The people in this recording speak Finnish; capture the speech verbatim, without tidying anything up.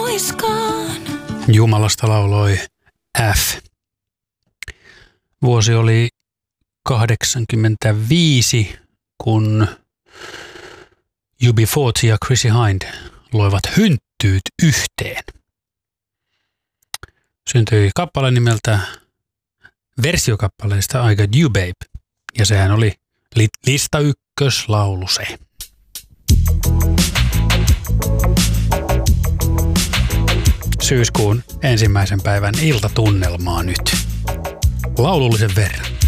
kuiskaan. Jumalasta lauloi F. Vuosi oli kahdeksankymmentäviisi, kun U B neljäkymmentä ja Chrissy Hind loivat Hynttyyt yhteen. Syntyi kappale nimeltä versiokappaleista I Got You Babe, ja sehän oli li- lista ykköslaulu se. Syyskuun ensimmäisen päivän iltatunnelmaa nyt. Laulullisen verran.